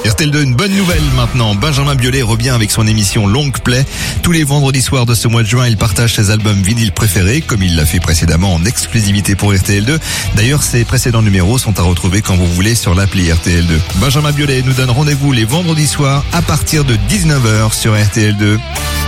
RTL2, une bonne nouvelle maintenant. Benjamin Biolay revient avec son émission Long Play. Tous les vendredis soirs de ce mois de juin, il partage ses albums vinyles préférés, comme il l'a fait précédemment en exclusivité pour RTL2. D'ailleurs, ses précédents numéros sont à retrouver quand vous voulez sur l'appli RTL2. Benjamin Biolay nous donne rendez-vous les vendredis soirs à partir de 19h sur RTL2.